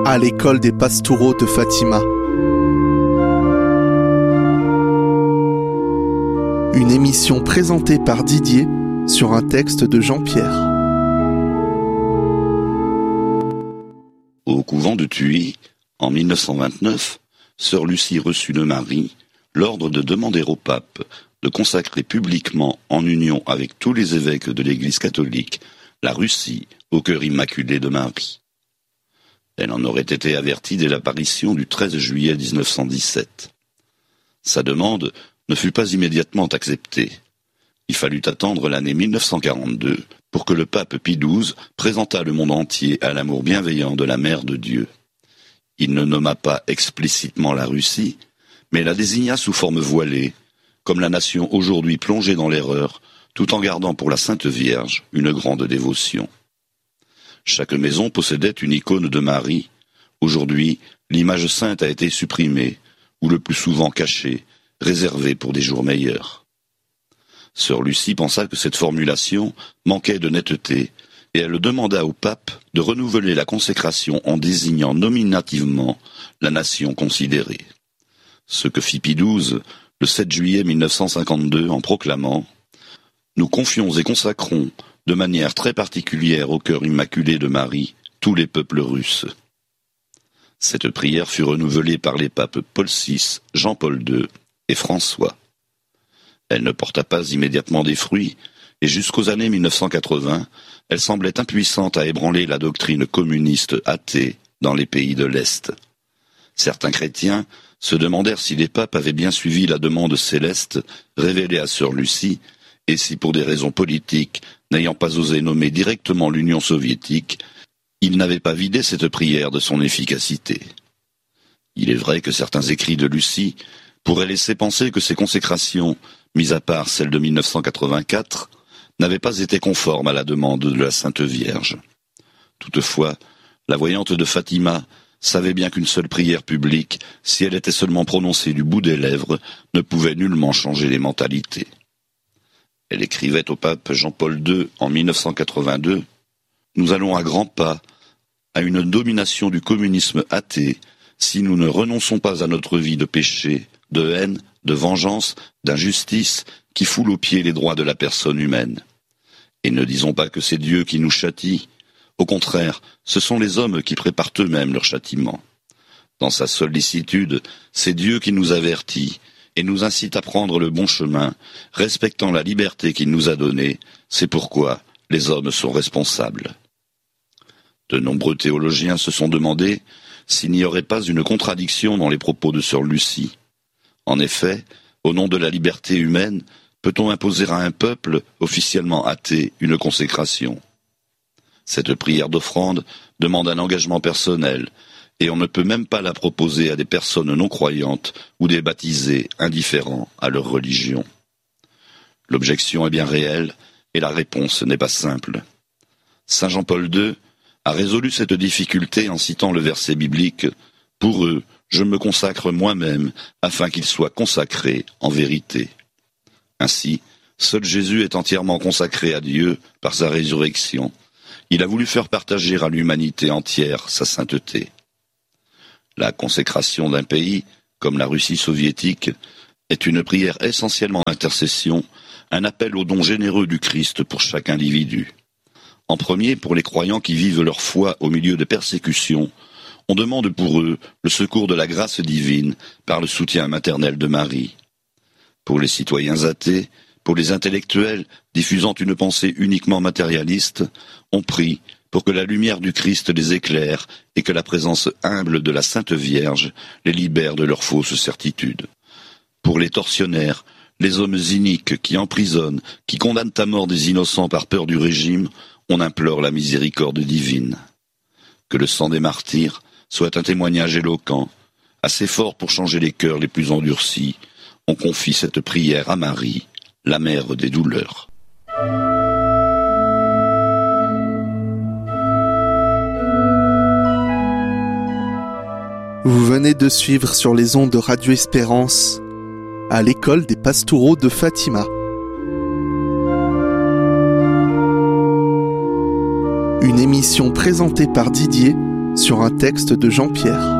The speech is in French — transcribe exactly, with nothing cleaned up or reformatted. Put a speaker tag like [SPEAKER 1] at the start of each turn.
[SPEAKER 1] à l'école des Pastoureaux de Fatima. Une émission présentée par Didier sur un texte de Jean-Pierre.
[SPEAKER 2] Au couvent de Thuy, en mille neuf cent vingt-neuf, sœur Lucie reçut de Marie l'ordre de demander au pape de consacrer publiquement, en union avec tous les évêques de l'Église catholique, la Russie au cœur immaculé de Marie. Elle en aurait été avertie dès l'apparition du treize juillet mille neuf cent dix-sept. Sa demande ne fut pas immédiatement acceptée. Il fallut attendre l'année mille neuf cent quarante-deux pour que le pape Pie douze présentât le monde entier à l'amour bienveillant de la Mère de Dieu. Il ne nomma pas explicitement la Russie, mais la désigna sous forme voilée, comme la nation aujourd'hui plongée dans l'erreur, tout en gardant pour la Sainte Vierge une grande dévotion. Chaque maison possédait une icône de Marie. Aujourd'hui, l'image sainte a été supprimée, ou le plus souvent cachée, réservée pour des jours meilleurs. Sœur Lucie pensa que cette formulation manquait de netteté, et elle demanda au pape de renouveler la consécration en désignant nominativement la nation considérée. Ce que fit Pie douze le sept juillet mille neuf cent cinquante-deux en proclamant « Nous confions et consacrons de manière très particulière au cœur immaculé de Marie tous les peuples russes ». Cette prière fut renouvelée par les papes Paul six, Jean-Paul deux et François. Elle ne porta pas immédiatement des fruits, et jusqu'aux années mille neuf cent quatre-vingts, elle semblait impuissante à ébranler la doctrine communiste athée dans les pays de l'Est. Certains chrétiens se demandèrent si les papes avaient bien suivi la demande céleste révélée à sœur Lucie, et si pour des raisons politiques, n'ayant pas osé nommer directement l'Union soviétique, ils n'avaient pas vidé cette prière de son efficacité. Il est vrai que certains écrits de Lucie pourraient laisser penser que ces consécrations, mis à part celle de mille neuf cent quatre-vingt-quatre, n'avaient pas été conformes à la demande de la Sainte Vierge. Toutefois, la voyante de Fatima savait bien qu'une seule prière publique, si elle était seulement prononcée du bout des lèvres, ne pouvait nullement changer les mentalités. Elle écrivait au pape Jean-Paul deux en mille neuf cent quatre-vingt-deux « Nous allons à grands pas à une domination du communisme athée si nous ne renonçons pas à notre vie de péché, de haine, de vengeance, d'injustice qui foule aux pieds les droits de la personne humaine. Et ne disons pas que c'est Dieu qui nous châtie. Au contraire, ce sont les hommes qui préparent eux-mêmes leur châtiment. Dans sa sollicitude, c'est Dieu qui nous avertit et nous incite à prendre le bon chemin, respectant la liberté qu'il nous a donnée. C'est pourquoi les hommes sont responsables. » De nombreux théologiens se sont demandé s'il n'y aurait pas une contradiction dans les propos de sœur Lucie. En effet, au nom de la liberté humaine, peut-on imposer à un peuple officiellement athée une consécration ? Cette prière d'offrande demande un engagement personnel, et on ne peut même pas la proposer à des personnes non croyantes ou des baptisés indifférents à leur religion. L'objection est bien réelle, et la réponse n'est pas simple. Saint Jean-Paul deux a résolu cette difficulté en citant le verset biblique « Pour eux, je me consacre moi-même, afin qu'ils soient consacrés en vérité. » Ainsi, seul Jésus est entièrement consacré à Dieu par sa résurrection. Il a voulu faire partager à l'humanité entière sa sainteté. La consécration d'un pays, comme la Russie soviétique, est une prière essentiellement d'intercession, un appel au don généreux du Christ pour chaque individu. En premier, pour les croyants qui vivent leur foi au milieu de persécutions, on demande pour eux le secours de la grâce divine par le soutien maternel de Marie. Pour les citoyens athées, pour les intellectuels diffusant une pensée uniquement matérialiste, on prie pour que la lumière du Christ les éclaire et que la présence humble de la Sainte Vierge les libère de leurs fausses certitudes. Pour les tortionnaires, les hommes iniques qui emprisonnent, qui condamnent à mort des innocents par peur du régime, on implore la miséricorde divine. Que le sang des martyrs soit un témoignage éloquent, assez fort pour changer les cœurs les plus endurcis, on confie cette prière à Marie, la mère des douleurs.
[SPEAKER 1] Vous venez de suivre sur les ondes de Radio Espérance à l'école des Pastoureaux de Fatima. Une émission présentée par Didier sur un texte de Jean-Pierre.